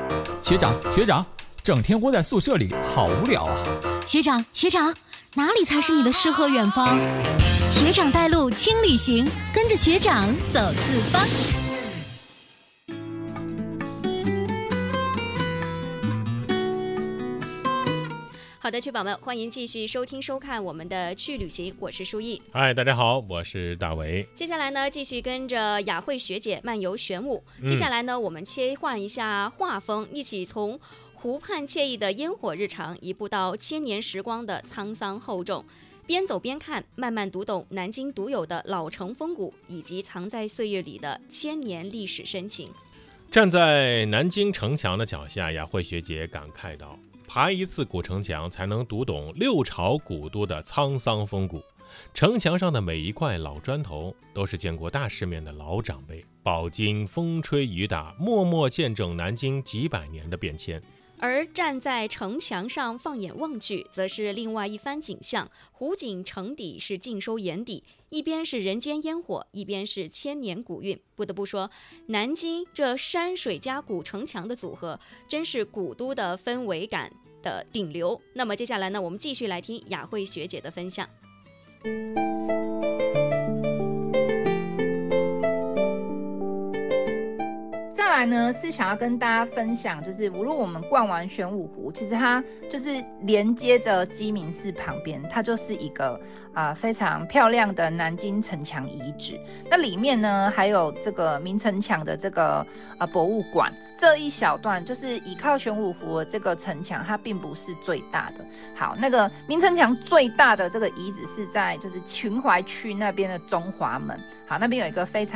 学长，整天窝在宿舍里好无聊啊。 学长，哪里才是你的诗和远方？学长带路轻旅行，跟着学长走四方。 好的，趣宝们，欢迎继续收听收看我们的去旅行，我是舒毅。 嗨，大家好，我是大为。 接下来呢，继续跟着雅慧学姐漫游玄武。接下来呢，我们切换一下画风，一起从湖畔惬意的烟火日常，移步到千年时光的沧桑厚重。边走边看，慢慢读懂南京独有的老城风骨，以及藏在岁月里的千年历史深情。 站在南京城墙的脚下，雅慧学姐感慨道：爬一次古城墙，才能读懂六朝古都的沧桑风骨。城墙上的每一块老砖头，都是见过大世面的老长辈，饱经风吹雨打，默默见证南京几百年的变迁。 而站在城墙上放眼望去，则是另外一番景象。湖景城底是尽收眼底，一边是人间烟火，一边是千年古韵。不得不说，南京这山水加古城墙的组合，真是古都的氛围感的顶流。那么接下来呢，我们继续来听雅慧学姐的分享。 再来呢，是想要跟大家分享，就是如果我们逛完玄武湖，其实它就是连接着鸡鸣寺旁边，它就是一个非常漂亮的南京城墙遗址。那里面呢，还有这个明城墙的这个博物馆。这一小段就是依靠玄武湖的这个城墙，它并不是最大的。好，那个明城墙最大的这个遗址是在就是秦淮区那边的中华门。好，那边有一个非常